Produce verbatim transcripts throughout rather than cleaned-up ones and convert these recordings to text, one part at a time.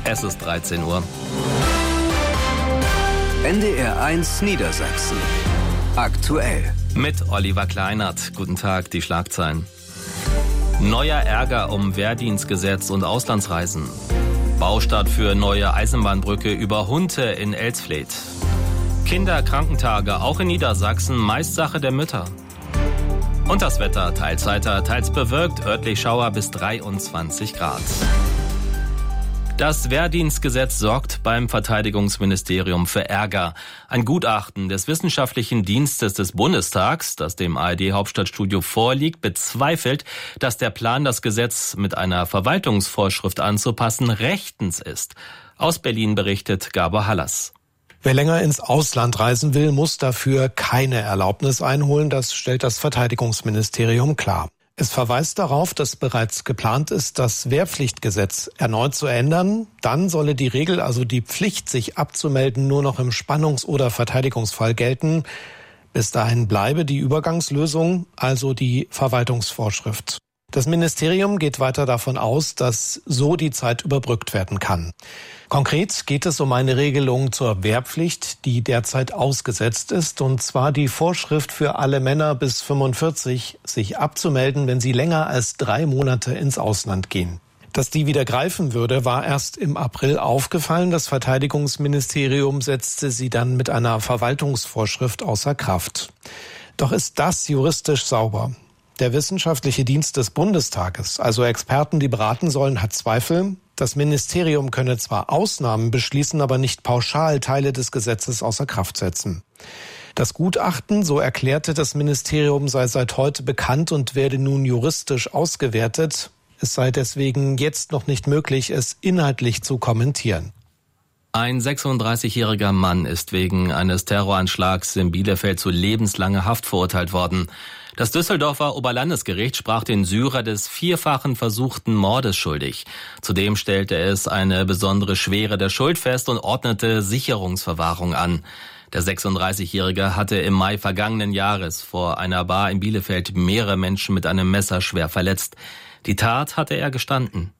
Es ist dreizehn Uhr. N D R eins Niedersachsen. Aktuell. Mit Oliver Kleinert. Guten Tag, die Schlagzeilen. Neuer Ärger um Wehrdienstgesetz und Auslandsreisen. Baustart für neue Eisenbahnbrücke über Hunte in Elsfleth. Kinderkrankentage auch in Niedersachsen, meist Sache der Mütter. Und das Wetter, teils heiter, teils bewölkt, örtlich Schauer bis dreiundzwanzig Grad. Das Wehrdienstgesetz sorgt beim Verteidigungsministerium für Ärger. Ein Gutachten des Wissenschaftlichen Dienstes des Bundestags, das dem A R D-Hauptstadtstudio vorliegt, bezweifelt, dass der Plan, das Gesetz mit einer Verwaltungsvorschrift anzupassen, rechtens ist. Aus Berlin berichtet Gabor Hallas. Wer länger ins Ausland reisen will, muss dafür keine Erlaubnis einholen. Das stellt das Verteidigungsministerium klar. Es verweist darauf, dass bereits geplant ist, das Wehrpflichtgesetz erneut zu ändern. Dann solle die Regel, also die Pflicht, sich abzumelden, nur noch im Spannungs- oder Verteidigungsfall gelten. Bis dahin bleibe die Übergangslösung, also die Verwaltungsvorschrift. Das Ministerium geht weiter davon aus, dass so die Zeit überbrückt werden kann. Konkret geht es um eine Regelung zur Wehrpflicht, die derzeit ausgesetzt ist, und zwar die Vorschrift für alle Männer bis fünfundvierzig, sich abzumelden, wenn sie länger als drei Monate ins Ausland gehen. Dass die wieder greifen würde, war erst im April aufgefallen. Das Verteidigungsministerium setzte sie dann mit einer Verwaltungsvorschrift außer Kraft. Doch ist das juristisch sauber? Der Wissenschaftliche Dienst des Bundestages, also Experten, die beraten sollen, hat Zweifel. Das Ministerium könne zwar Ausnahmen beschließen, aber nicht pauschal Teile des Gesetzes außer Kraft setzen. Das Gutachten, so erklärte das Ministerium, sei seit heute bekannt und werde nun juristisch ausgewertet. Es sei deswegen jetzt noch nicht möglich, es inhaltlich zu kommentieren. Ein sechsunddreißigjähriger Mann ist wegen eines Terroranschlags in Bielefeld zu lebenslanger Haft verurteilt worden. Das Düsseldorfer Oberlandesgericht sprach den Syrer des vierfachen versuchten Mordes schuldig. Zudem stellte es eine besondere Schwere der Schuld fest und ordnete Sicherungsverwahrung an. Der sechsunddreißigjährige hatte im Mai vergangenen Jahres vor einer Bar in Bielefeld mehrere Menschen mit einem Messer schwer verletzt. Die Tat hatte er gestanden.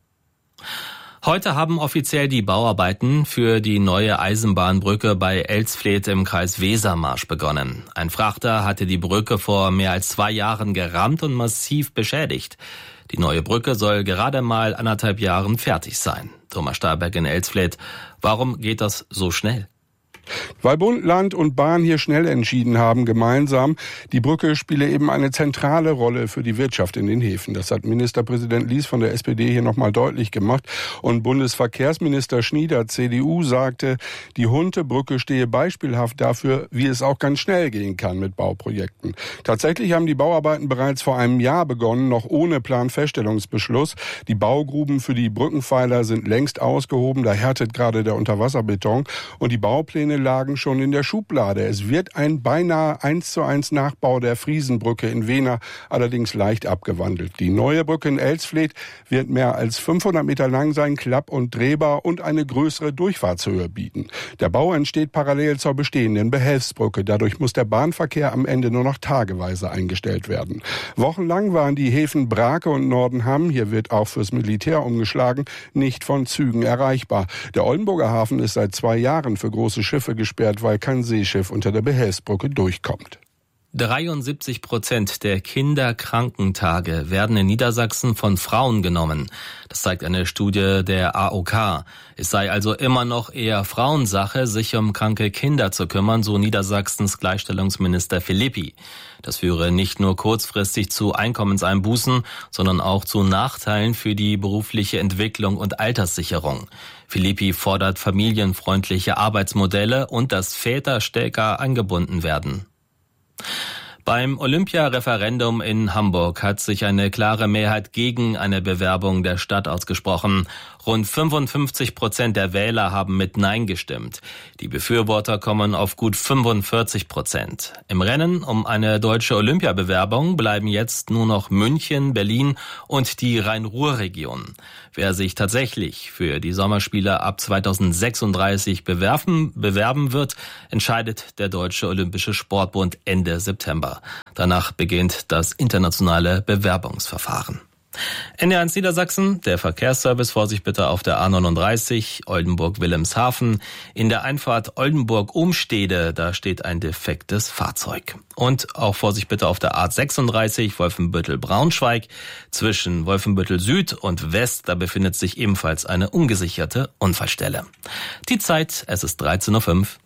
Heute haben offiziell die Bauarbeiten für die neue Eisenbahnbrücke bei Elsfleth im Kreis Wesermarsch begonnen. Ein Frachter hatte die Brücke vor mehr als zwei Jahren gerammt und massiv beschädigt. Die neue Brücke soll gerade mal anderthalb Jahren fertig sein. Thomas Stahlberg in Elsfleth. Warum geht das so schnell? Weil Bund, Land und Bahn hier schnell entschieden haben, gemeinsam, die Brücke spiele eben eine zentrale Rolle für die Wirtschaft in den Häfen. Das hat Ministerpräsident Lies von der S P D hier nochmal deutlich gemacht. Und Bundesverkehrsminister Schnieder, C D U, sagte, die Huntebrücke stehe beispielhaft dafür, wie es auch ganz schnell gehen kann mit Bauprojekten. Tatsächlich haben die Bauarbeiten bereits vor einem Jahr begonnen, noch ohne Planfeststellungsbeschluss. Die Baugruben für die Brückenpfeiler sind längst ausgehoben, da härtet gerade der Unterwasserbeton. Und die Baupläne lagen schon in der Schublade. Es wird ein beinahe eins zu eins Nachbau der Friesenbrücke in Wehner, allerdings leicht abgewandelt. Die neue Brücke in Elsfleth wird mehr als fünfhundert Meter lang sein, klapp- und drehbar und eine größere Durchfahrtshöhe bieten. Der Bau entsteht parallel zur bestehenden Behelfsbrücke. Dadurch muss der Bahnverkehr am Ende nur noch tageweise eingestellt werden. Wochenlang waren die Häfen Brake und Nordenham, hier wird auch fürs Militär umgeschlagen, nicht von Zügen erreichbar. Der Oldenburger Hafen ist seit zwei Jahren für große Schiffe gesperrt, weil kein Seeschiff unter der Behelfsbrücke durchkommt. dreiundsiebzig Prozent der Kinderkrankentage werden in Niedersachsen von Frauen genommen. Das zeigt eine Studie der A O K. Es sei also immer noch eher Frauensache, sich um kranke Kinder zu kümmern, so Niedersachsens Gleichstellungsminister Philippi. Das führe nicht nur kurzfristig zu Einkommenseinbußen, sondern auch zu Nachteilen für die berufliche Entwicklung und Alterssicherung. Philippi fordert familienfreundliche Arbeitsmodelle und dass Väter stärker eingebunden werden. Beim Olympia-Referendum in Hamburg hat sich eine klare Mehrheit gegen eine Bewerbung der Stadt ausgesprochen. Rund fünfundfünfzig Prozent der Wähler haben mit Nein gestimmt. Die Befürworter kommen auf gut fünfundvierzig Prozent. Im Rennen um eine deutsche Olympiabewerbung bleiben jetzt nur noch München, Berlin und die Rhein-Ruhr-Region. Wer sich tatsächlich für die Sommerspiele ab zweitausendsechsunddreißig bewerben, bewerben wird, entscheidet der Deutsche Olympische Sportbund Ende September. Danach beginnt das internationale Bewerbungsverfahren. N D R eins Niedersachsen, der Verkehrsservice, Vorsicht bitte auf der A neununddreißig, Oldenburg-Wilhelmshaven. In der Einfahrt Oldenburg-Umstede, da steht ein defektes Fahrzeug. Und auch Vorsicht bitte auf der A sechsunddreißig, Wolfenbüttel-Braunschweig. Zwischen Wolfenbüttel Süd und West, da befindet sich ebenfalls eine ungesicherte Unfallstelle. Die Zeit, es ist dreizehn Uhr fünf.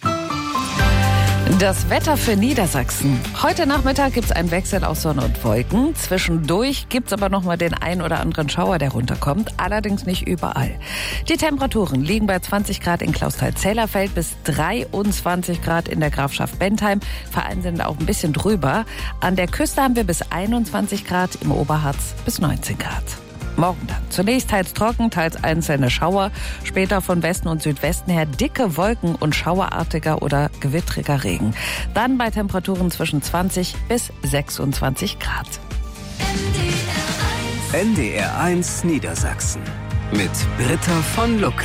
Das Wetter für Niedersachsen. Heute Nachmittag gibt's einen Wechsel aus Sonne und Wolken. Zwischendurch gibt's aber noch mal den ein oder anderen Schauer, der runterkommt. Allerdings nicht überall. Die Temperaturen liegen bei zwanzig Grad in Clausthal-Zellerfeld bis dreiundzwanzig Grad in der Grafschaft Bentheim. Vereinzelt auch ein bisschen drüber. An der Küste haben wir bis einundzwanzig Grad, im Oberharz bis neunzehn Grad. Morgen dann. Zunächst teils trocken, teils einzelne Schauer. Später von Westen und Südwesten her dicke Wolken und schauerartiger oder gewittriger Regen. Dann bei Temperaturen zwischen zwanzig bis sechsundzwanzig Grad. N D R eins Niedersachsen mit Britta von Lucke.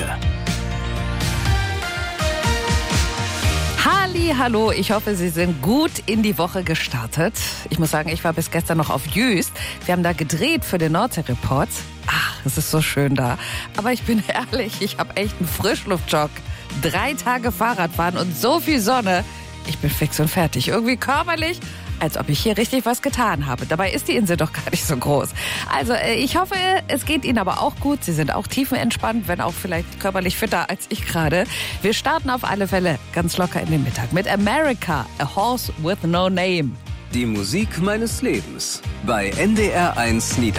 Halli, hallo, ich hoffe, Sie sind gut in die Woche gestartet. Ich muss sagen, ich war bis gestern noch auf Jüst. Wir haben da gedreht für den Nordsee-Report. Ach, es ist so schön da. Aber ich bin ehrlich, ich habe echt einen Frischluftjog. Drei Tage Fahrradfahren und so viel Sonne. Ich bin fix und fertig. Irgendwie körperlich, als ob ich hier richtig was getan habe. Dabei ist die Insel doch gar nicht so groß. Also ich hoffe, es geht Ihnen aber auch gut. Sie sind auch tiefenentspannt, wenn auch vielleicht körperlich fitter als ich gerade. Wir starten auf alle Fälle ganz locker in den Mittag mit America, a Horse with No Name. Die Musik meines Lebens bei N D R eins Niedersachsen.